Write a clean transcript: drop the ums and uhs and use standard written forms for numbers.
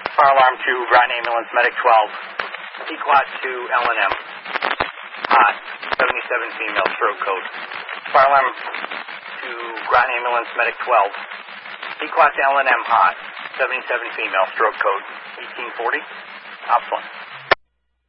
Fire alarm to Groton Ambulance Medic 12. Sequat to L&M. Hot. 77 female, stroke code. Fire alarm to Groton Ambulance Medic 12. Sequat to L&M hot. 77 female, stroke code. 1840. Ops 1.